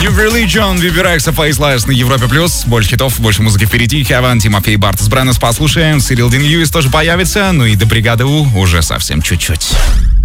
New Religion, Вибирайкса, Faceless на Европе+. Больше хитов, больше музыки впереди. Хеван, Тимофей Бартес Брэннес послушаем. Сирил Дин Льюис тоже появится. Ну и до бригады У уже совсем чуть-чуть.